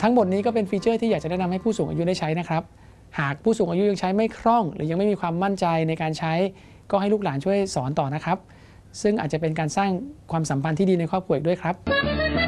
ทั้งหมดนี้ก็เป็นฟีเจอร์ที่อยากจะแนะนำให้ผู้สูงอายุได้ใช้นะครับหากผู้สูงอายุยังใช้ไม่คล่องหรือยังไม่มีความมั่นใจในการใช้ก็ให้ลูกหลานช่วยสอนต่อนะครับซึ่งอาจจะเป็นการสร้างความสัมพันธ์ที่ดีในครอบครัวอีกด้วยครับ